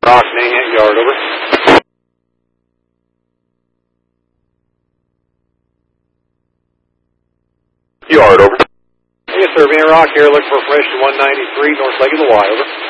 Rock, Nahant Yard, over. Yard, over. Yes, sir, Van Rock here, looking for information 193 North Lake of the Y, over.